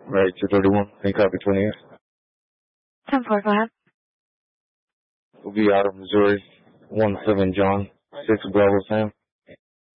Right, 231. Can you copy 28? 10-4, go ahead. We'll be out of Missouri. 17 John, 6 Bravo Sam.